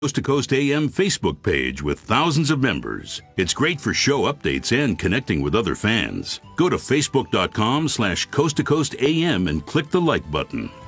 Coast to Coast AM Facebook page with thousands of members. It's great for show updates and connecting with other fans. Go to facebook.com/Coast to Coast AM and click the like button.